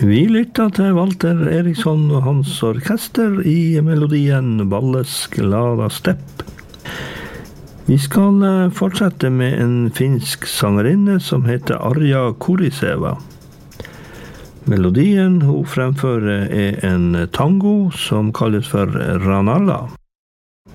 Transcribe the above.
Vi lytter til Walter Eriksson og hans orkester i melodien Valles glada stepp. Vi skal fortsette med en finsk sangerinne som heter Arja Kuriseva. Melodien hun fremfører er en tango som kalles for Ranalla.